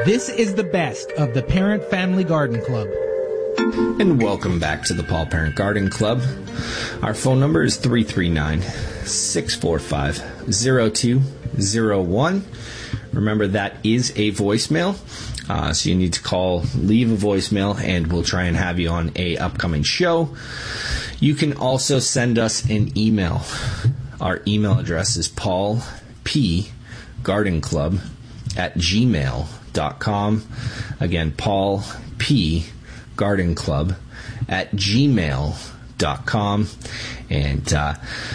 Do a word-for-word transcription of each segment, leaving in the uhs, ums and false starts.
This is the best of the Parent Family Garden Club. And welcome back to the Paul Parent Garden Club. Our phone number is three three nine, six four five, zero two zero one. Remember, that is a voicemail. Uh, so you need to call, leave a voicemail, and we'll try and have you on a upcoming show. You can also send us an email. Our email address is paulpgardenclub at gmail dot com. Again, paulpgardenclub at gmail dot com. And uh,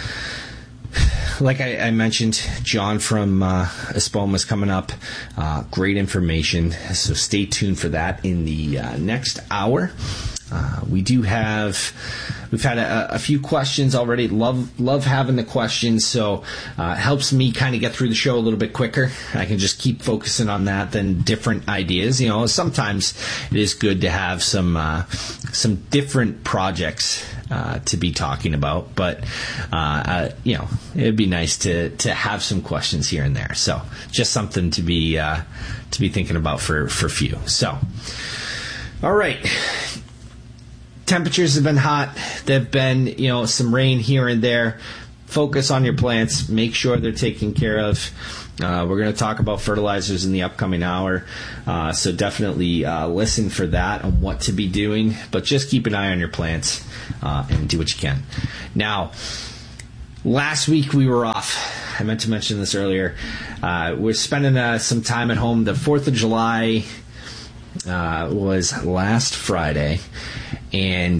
like I, I mentioned, John from uh, Espoma is coming up. Uh, great information. So stay tuned for that in the uh, next hour. Uh, we do have, we've had a, a few questions already. Love, love having the questions. So uh, it helps me kind of get through the show a little bit quicker. I can just keep focusing on that than different ideas. You know, sometimes it is good to have some uh, some different projects uh, to be talking about. But uh, uh, you know, it'd be nice to to have some questions here and there. So just something to be uh, to be thinking about for for few. So, all right. Temperatures have been hot. There've been, you know, some rain here and there. Focus on your plants. Make sure they're taken care of. Uh, we're going to talk about fertilizers in the upcoming hour. Uh, so definitely uh, listen for that on what to be doing. But just keep an eye on your plants uh, and do what you can. Now, last week we were off. I meant to mention this earlier. Uh, we're spending uh, some time at home. The fourth of July uh, was last Friday. And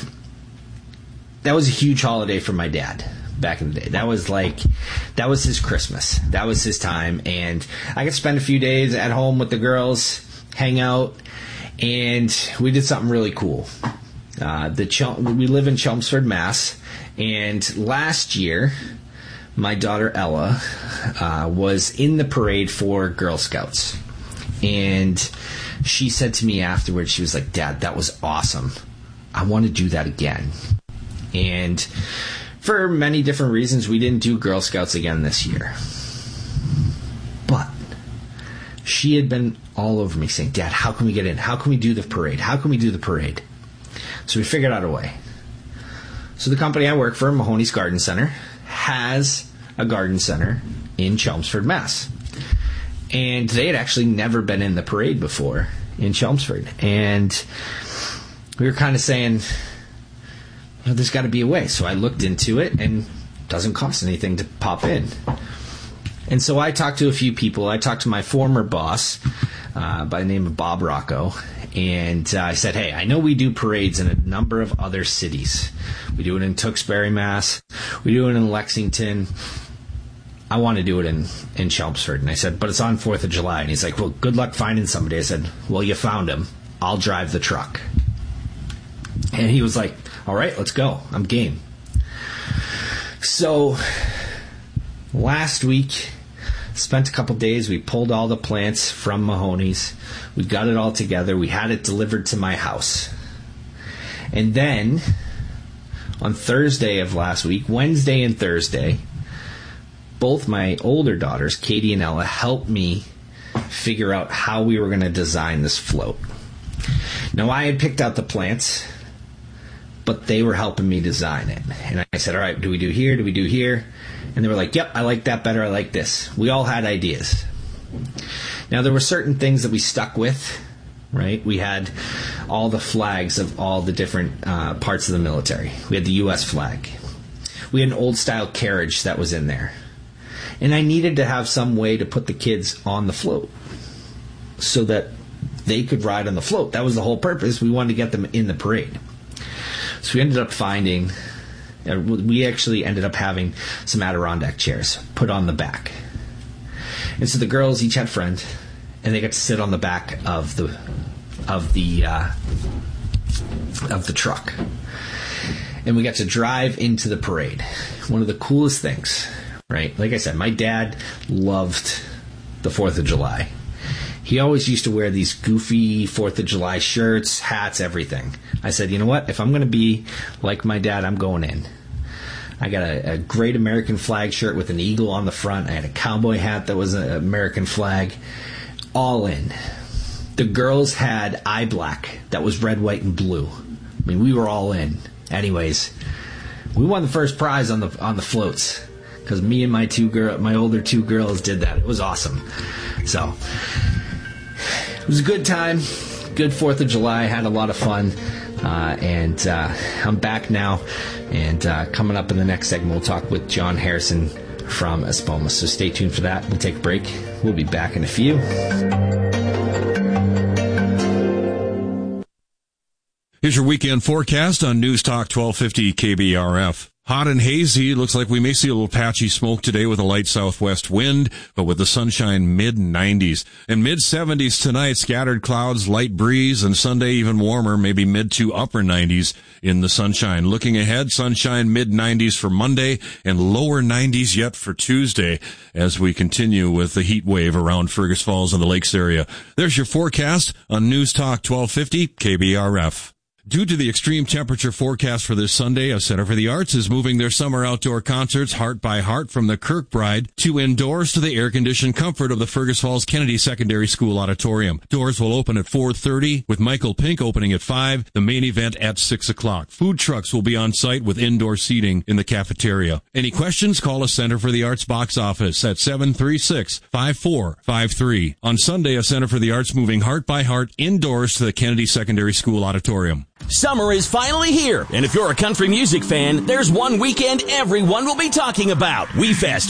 that was a huge holiday for my dad back in the day. That was like, that was his Christmas. That was his time. And I could spend a few days at home with the girls, hang out, and we did something really cool. Uh, the Chel- we live in Chelmsford, Mass. And last year, my daughter Ella uh, was in the parade for Girl Scouts. And she said to me afterwards, she was like, "Dad, that was awesome. I want to do that again." And for many different reasons, we didn't do Girl Scouts again this year. But she had been all over me saying, "Dad, how can we get in? How can we do the parade? How can we do the parade?" So we figured out a way. So the company I work for, Mahoney's Garden Center, has a garden center in Chelmsford, Mass. And they had actually never been in the parade before in Chelmsford. And we were kind of saying, you know, there's got to be a way. So I looked into it, and it doesn't cost anything to pop in. And so I talked to a few people. I talked to my former boss uh, by the name of Bob Rocco. And uh, I said, "Hey, I know we do parades in a number of other cities. We do it in Tewksbury, Mass. We do it in Lexington. I want to do it in, in Chelmsford." And I said, "But it's on fourth of July. And he's like, "Well, good luck finding somebody." I said, "Well, you found him. I'll drive the truck." And he was like, "All right, let's go. I'm game." So last week, spent a couple days. We pulled all the plants from Mahoney's. We got it all together. We had it delivered to my house. And then on Thursday of last week, Wednesday and Thursday, both my older daughters, Katie and Ella, helped me figure out how we were going to design this float. Now, I had picked out the plants, but they were helping me design it. And I said, "All right, do we do here? Do we do here?" And they were like, "Yep, I like that better. I like this." We all had ideas. Now, there were certain things that we stuck with, right? We had all the flags of all the different uh, parts of the military. We had the U S flag. We had an old-style carriage that was in there. And I needed to have some way to put the kids on the float so that they could ride on the float. That was the whole purpose. We wanted to get them in the parade. So we ended up finding, uh, we actually ended up having some Adirondack chairs put on the back. And so the girls each had a friend, and they got to sit on the back of the of the uh, of the truck. And we got to drive into the parade. One of the coolest things, right? Like I said, my dad loved the fourth of July. He always used to wear these goofy fourth of July shirts, hats, everything. I said, "You know what? If I'm going to be like my dad, I'm going in." I got a, a great American flag shirt with an eagle on the front. I had a cowboy hat that was an American flag. All in. the girls had eye black that was red, white, and blue. I mean, we were all in. Anyways, we won the first prize on the on the floats because me and my two girl, my older two girls did that. It was awesome. So it was a good time. Good fourth of July. Had a lot of fun. Uh, and uh, I'm back now. And uh, coming up in the next segment, we'll talk with John Harrison from Espoma. So stay tuned for that. We'll take a break. We'll be back in a few. Here's your weekend forecast on News Talk twelve fifty K B R F. Hot and hazy. Looks like we may see a little patchy smoke today with a light southwest wind, but with the sunshine mid nineties. And mid seventies tonight, scattered clouds, light breeze, and Sunday even warmer, maybe mid to upper nineties in the sunshine. Looking ahead, sunshine mid nineties for Monday and lower nineties yet for Tuesday as we continue with the heat wave around Fergus Falls and the Lakes area. There's your forecast on News Talk twelve fifty K B R F. Due to the extreme temperature forecast for this Sunday, a Center for the Arts is moving their summer outdoor concerts Heart by Heart from the Kirkbride to indoors to the air-conditioned comfort of the Fergus Falls Kennedy Secondary School Auditorium. Doors will open at four thirty, with Michael Pink opening at five, the main event at six o'clock. Food trucks will be on site with indoor seating in the cafeteria. Any questions? Call a Center for the Arts box office at seven three six, five four five three. On Sunday, a Center for the Arts moving Heart by Heart indoors to the Kennedy Secondary School Auditorium. Summer is finally here, and if you're a country music fan, there's one weekend everyone will be talking about. WeFest